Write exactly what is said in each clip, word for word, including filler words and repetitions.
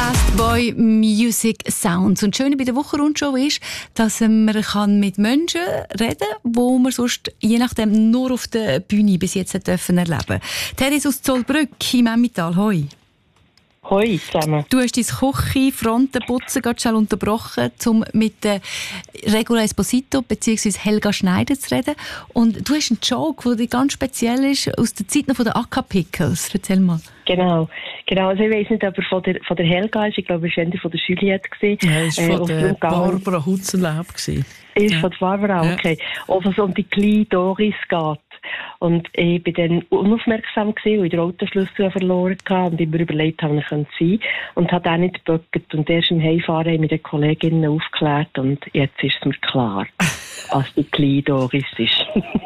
Fast Boy Music Sounds. Und das Schöne bei der Wochenrundshow ist, dass man mit Menschen reden kann, die man sonst je nachdem nur auf der Bühne bis jetzt dürfen erleben. Therese aus Zollbrück im Emmental, hoi. Hoi zusammen. Du hast dein Küche, Frontenputzen gerade schnell unterbrochen, um mit der Regula Esposito bzw. Helga Schneider zu reden. Und du hast einen Joke, der ganz speziell ist, aus der Zeit noch von den Akka-Pickles. Erzähl mal. Genau, genau. Also ich weiss nicht, ob er von der, von der Helga ist. Ich glaube, es war eher von der Juliette. Ja, es war von äh, der Barbara Hutzenlaub. Ist ja. Von der Barbara, okay. Ja. Ob es um die kleine Doris geht. Und ich war dann unaufmerksam gewesen, weil ich den Autoschlüssel verloren hatte und immer überlegt habe, was sein könnte. Und habe auch nicht geböckert. Und erst im Heimfahren haben mich die Kolleginnen aufgeklärt und jetzt ist es mir klar, was die kleine Doris ist.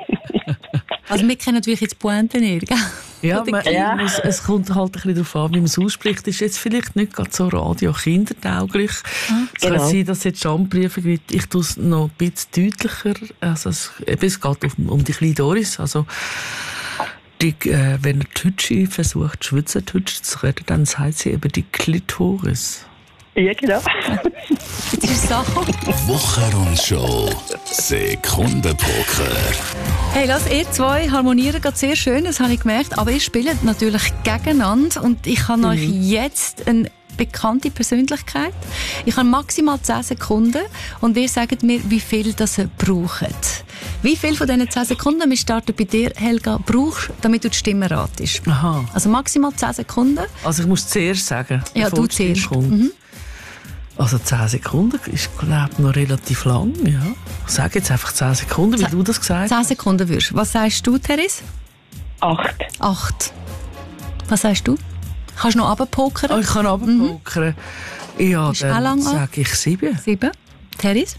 Also wir kennen natürlich jetzt die Pointe nicht, gell? Ja, man, ja. Muss, es kommt halt ein bisschen darauf an, wie man es ausspricht. Das ist jetzt vielleicht nicht gerade so radio-kindertauglich. Ah, es genau. Kann sein, dass es jetzt Schambriefe gibt. Ich tue es noch ein bisschen deutlicher. Also es, eben, es geht um, um die kleine Doris. Also, die, äh, wenn er Deutsche versucht, Schweizerdeutsch zu reden, dann sagt sie eben die Klitoris. Ja, genau. Das ist Sache. Wochenrundshow. Sekundenpoker. Hey, lass ihr zwei harmonieren geht sehr schön, das habe ich gemerkt. Aber ihr spielt natürlich gegeneinander und ich habe mhm. euch jetzt eine bekannte Persönlichkeit. Ich habe maximal zehn Sekunden und ihr sagt mir, wie viel das ihr braucht. Wie viel von diesen zehn Sekunden, wir starten bei dir, Helga, brauchst du, damit du die Stimme ratest? Aha. Also maximal zehn Sekunden. Also ich muss zuerst sagen. Ja, du zuerst. Mhm. Also zehn Sekunden ist, glaube ich, noch relativ lang. Ja. Ich sage jetzt einfach zehn Sekunden, wie Z- du das gesagt hast. zehn Sekunden würdest. Was sagst du, Therese? Acht. Acht. Was sagst du? Kannst du noch runterpokern? Oh, ich kann runterpokern. Mhm. Ja, ist dann sage ich sieben. Sieben. Therese?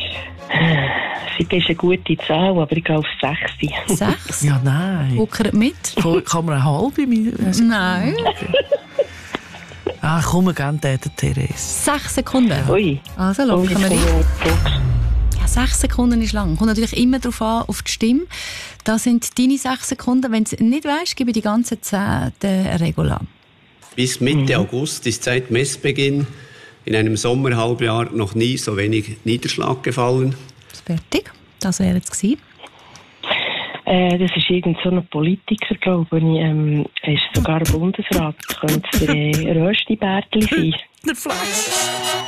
Sieben ist eine gute Zahl, aber ich gehe auf sechs. Sechs? Ja, nein. Pokern mit? Kann man eine halbe? Nein. Okay. Ah, komm, wir gehen der Therese. Sechs Sekunden? Ui. Also, locken wir rein. Ja, sechs Sekunden ist lang. Kommt natürlich immer darauf an, auf die Stimme. Das sind deine sechs Sekunden. Wenn du es nicht weißt, gebe ich die ganzen zehn der Regula. Bis Mitte mhm. August ist seit Messbeginn in einem Sommerhalbjahr noch nie so wenig Niederschlag gefallen. Fertig. Das wäre es gewesen. Äh, das ist irgend so ein Politiker, glaube ich. Ähm, er ist sogar ein Bundesrat. Könnte es der äh, Rösti-Bärtli sein? Der Fleisch.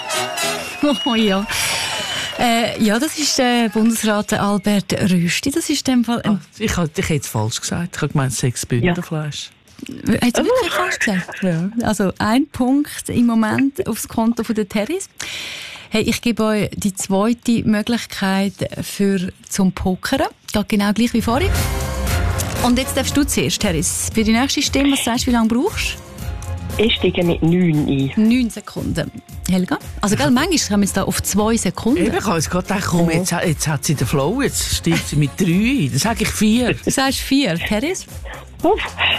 Oh ja. Äh, ja, das ist der Bundesrat Albert Rösti. Das ist in dem Fall... Ah, ich habe dich jetzt falsch gesagt. Ich habe gemeint, sechs Bündnerfleisch. Ja. Hast du wirklich falsch gesagt? Ja. Also ein Punkt im Moment aufs Konto von der Therese. Hey, ich gebe euch die zweite Möglichkeit für zum Pokern. Geht genau gleich wie vorhin. Und jetzt darfst du zuerst, Therese. Für die nächste Stimme, was sagst du, wie lange brauchst du? Ich steige mit neun ein. Neun Sekunden. Helga? Also, gell, manchmal kommen wir da auf zwei Sekunden. Ich habe jetzt gerade gedacht, komm, jetzt, jetzt hat sie den Flow, jetzt steigt sie mit drei ein. Dann sage ich vier. Du sagst vier. Therese? Uff.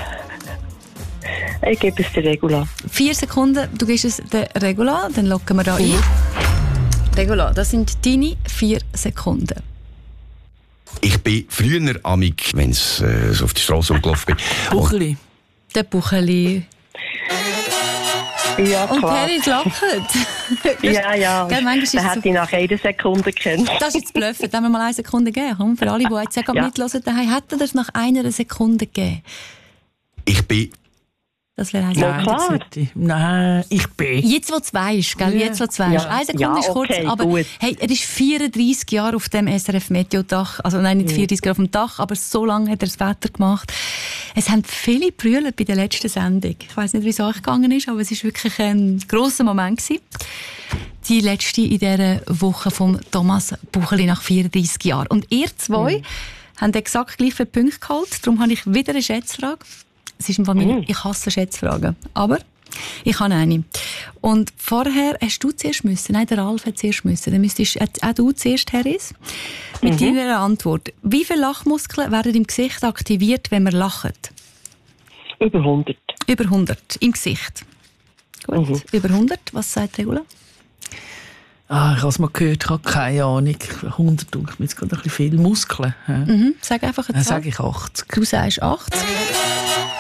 Ich gebe es der Regula. Vier Sekunden, du gibst es der Regula, dann locken wir da ein. Regula, das sind deine vier Sekunden. Ich bin früher amig, wenn es äh, so auf die Straße umgelaufen bin. Bucheli. Der Bucheli. Ja, klar. Und Therese lacht. ja, ja. Gell, das so hätte ich nach einer Sekunde gekannt. Das ist jetzt bluffen. Dann haben wir mal eine Sekunde gegeben. Komm, für alle, die jetzt ja. mithören, daheim, hätte das nach einer Sekunde gegeben. Ich bin... Das wäre eine ja, klar. Nein, ich bin... Jetzt, wo du weißt, gell? Jetzt, wo du weißt. Ja. Eine Sekunde ja, ist kurz, okay, aber gut. hey, er ist vierunddreissig Jahre auf dem S R F-Meteo-Dach. Also nein, nicht vierunddreissig Jahre auf dem Dach, aber so lange hat er das Wetter gemacht. Es haben viele brüllt bei der letzten Sendung. Ich weiss nicht, wie es euch gegangen ist, aber es war wirklich ein grosser Moment gewesen. Die letzte in dieser Woche von Thomas Bucheli nach vierunddreissig Jahren. Und ihr zwei mhm. habt exakt gleich viele Punkte geholt. Darum habe ich wieder eine Schätzfrage. Es ist im Fall meine, ich hasse Schätzfragen. Aber ich habe eine. Und vorher hast du zuerst müssen. Nein, der Ralf hat zuerst müssen. Dann müsstest auch du zuerst, Therese, mit mhm. deiner Antwort. Wie viele Lachmuskeln werden im Gesicht aktiviert, wenn man lacht? Über hundert. Über hundert im Gesicht. Gut. Mhm. Über hundert. Was sagt Regula? Ah, ich habe es mal gehört, ich habe keine Ahnung. hundert denkt mir jetzt gerade ein bisschen viel Muskeln. Ja. Mhm. Sag einfach eine Dann Zahl. sage ich achtzig. Du sagst achtzig.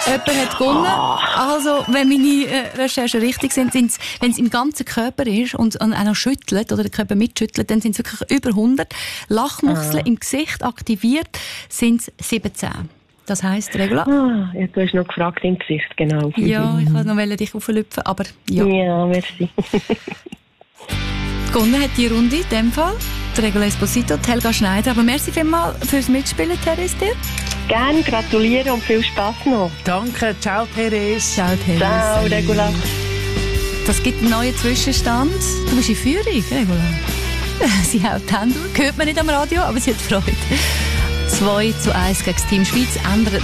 Jemand hat gewonnen. Also, wenn meine äh, Recherchen richtig sind, sind's, wenn es im ganzen Körper ist und, und auch noch schüttelt oder den Körper mitschüttelt, dann sind es wirklich über hundert. Lachmuskeln ah. im Gesicht aktiviert sind es siebzehn. Das heisst, Regula? Ah, ja, du hast noch gefragt im Gesicht, genau. Ja, ich wollte noch dich auflüpfen, aber ja. Ja, merci. Gewonnen hat die Runde in dem Fall die Regula Esposito, die Helga Schneider. Aber merci vielmals fürs Mitspielen, Therese, dir. Gerne, gratuliere und viel Spass noch. Danke, ciao Therese. Ciao Therese. Ciao Regula. Das gibt einen neuen Zwischenstand. Du bist in Führung, Regula. Sie haut die Hände durch. Hört man nicht am Radio, aber sie hat Freude. zwei zu eins gegen das Team Schweiz ändert